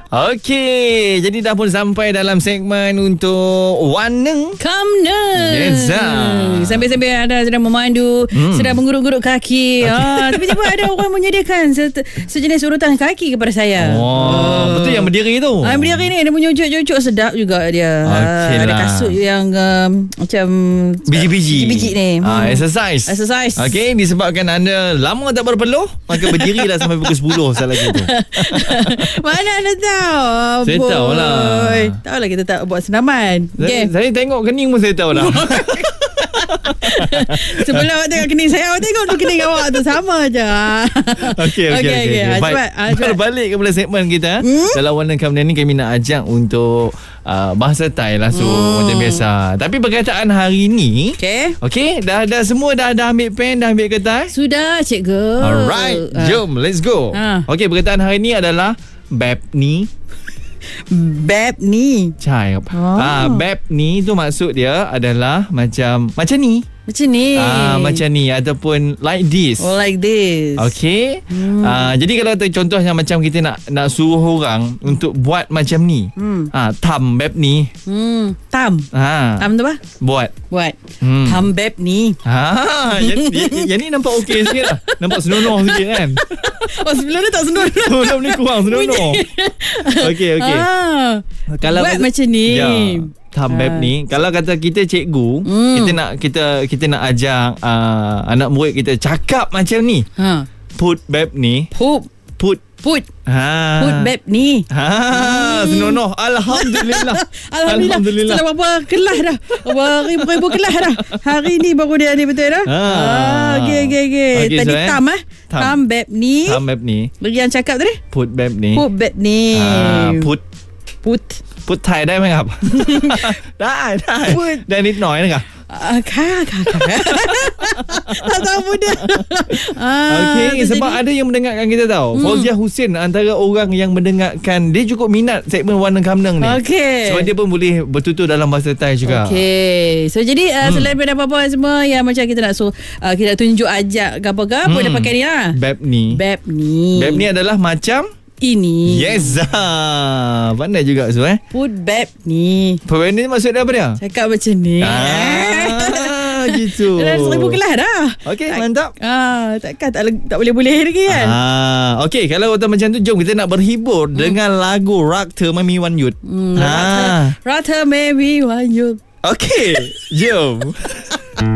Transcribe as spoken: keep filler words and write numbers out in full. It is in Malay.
Okey, jadi dah pun sampai dalam segmen untuk Waneng Kamneng. Yes, ah. Sambil-sambil anda sedang memandu, hmm. sedang mengurut-urut kaki. Okay. Ah, tiba-tiba ada orang menyediakan se- sejenis urutan kaki kepada saya. Oh, oh. Betul yang berdiri tu. Ah, berdiri ni dia menyujuk-nyujuk sedap juga dia. Okay ah, ada lah. kasut yang um, macam biji-biji. Biji-biji ni. Ah, hmm. exercise. Exercise. Okey, disebabkan anda lama tak berpeluh, maka berdirilah sampai pukul sepuluh saat lagi tu. Mana anda tahu? Saya boy. tahulah. Tahulah kita tak buat senaman. Saya, Okay. saya tengok kening pun saya tahu dah. Sebelum awak tengok kening saya, awak tengok tu kening awak tu sama je. Okey, okey, okey. Okay. Ah, Baik, cepat, ah, cepat. berbalik kepada segmen kita. Hmm? Dalam Waneng Kamneng ni kami nak ajak untuk uh, bahasa Thai langsung hmm. macam biasa. Tapi perkataan hari ni, Okey. okey, dah dah semua dah dah ambil pen, dah ambil kertas. Sudah, cikgu. Alright, Ah. jom, let's go. Ah. Okey, perkataan hari ni adalah bab ni. Bab ni. Chai. Oh. Ah, bab ni tu maksud dia adalah macam macam ni. Macam ni. Ah, macam ni ataupun like this. Oh, like this. Okey. Hmm. Ah, jadi kalau contohnya macam kita nak nak suruh orang untuk buat macam ni. Hmm. Ah, tam bab ni. Hmm. Tam. Ha. Tam tu apa? Buat. Buat. Hmm. Tam bab ni. Ha, yang, yang, yang ni nampak okey sikit lah. Nampak senonoh sikit kan. Oh, sebelum ni tak senonoh. Sebelum ni kurang senonoh. Okey, okey. Ah. Kalau buat kata, macam ni. Ya. Tambab Ah. ni, kalau kata kita cikgu, Hmm. kita nak kita kita nak ajak uh, anak murid kita cakap macam ni. Ha. Put bab ni, Put. put Put. ha. Put bab ni. Ha, hmm. senonoh. Alhamdulillah. Alhamdulillah. Alhamdulillah. Setelah berapa kelas dah. Beribu-ribu kelas dah. Hari ni baru dia ni betul dah. Ha. Ah, okey okey okey. Okey, Tadi so, eh. tam eh. Tam. Tam bab ni. Tam bab ni, Bagi yang cakap tadi. put bab ni. Put bab ni. Ha, put Put. put Thai ได้ไหมครับ ได้ได้ Put ได้นิดหน่อยนะครับ Ah, kah, kah, kah. Tak tahu pun dia. Ah, Okey, tu sebab jadi- ada yang mendengarkan kita tahu. Hmm. Fauziah Hussein antara orang yang mendengarkan, dia cukup minat segmen Waneng Kamneng ni. Okey. Sebab dia pun boleh bertutur dalam bahasa Thai juga. Okey. So jadi uh, Hmm. selain daripada apa-apa semua yang macam kita nak so uh, kita nak tunjuk ajak ke apa ke, apa Hmm. dia pakai ni lah. Bab ni. Bab ni. Bab ni adalah macam ini. yes. Ha. Pandai juga Su eh. Put bab ni. Bab ni maksud dia apa dia? Cakap macam ni. Ah, gitu. Dah seribu kelas dah. Okey, Tak- mantap. Ah, takkan tak, tak boleh-boleh lagi kan? Ah, okey, kalau kata macam tu, jom kita nak berhibur hmm. dengan lagu Rakta Mami Wan Yut. Hmm, Ah. Rata maybe one you. Okey, jom.